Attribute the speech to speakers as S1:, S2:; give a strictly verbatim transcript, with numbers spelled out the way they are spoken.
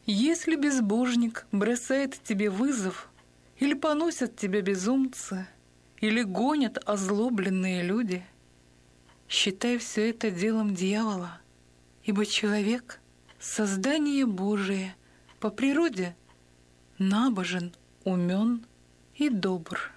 S1: Если безбожник бросает тебе вызов, или поносят тебя безумцы, или гонят озлобленные люди, считай все это делом дьявола, ибо человек — создание Божие, по природе набожен, умен и добр.